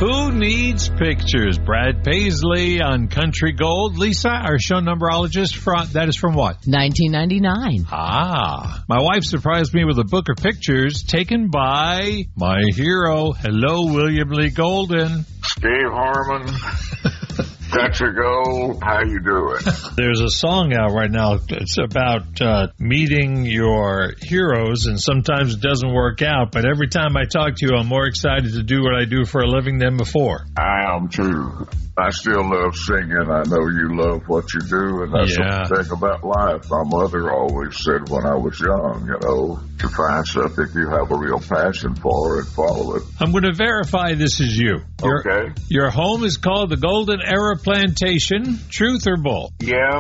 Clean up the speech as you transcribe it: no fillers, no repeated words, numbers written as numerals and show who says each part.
Speaker 1: Who Needs Pictures? Brad Paisley on Country Gold. Lisa, our show numberologist, that is from what?
Speaker 2: 1999.
Speaker 1: Ah. My wife surprised me with a book of pictures taken by my hero. Hello, William Lee Golden.
Speaker 3: Steve Harmon. Country Gold, how you doing?
Speaker 1: There's a song out right now. It's about meeting your heroes, and sometimes it doesn't work out. But every time I talk to you, I'm more excited to do what I do for a living than before.
Speaker 3: I am too. I still love singing. I know you love what you do, and that's the thing about life. My mother always said when I was young, to find something you have a real passion for and follow it.
Speaker 1: I'm going to verify this is you.
Speaker 3: Okay.
Speaker 1: Your home is called the Golden Era Plantation. Truth or bull?
Speaker 3: Yeah,